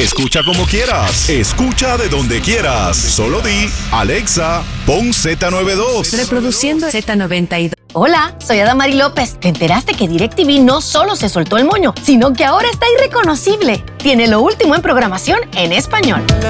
Escucha como quieras. Escucha de donde quieras. Solo di, Alexa, pon Z92. Reproduciendo Z92. Hola, soy Adamari López. ¿Te enteraste que DirecTV no solo se soltó el moño, sino que ahora está irreconocible? Tiene lo último en programación en español.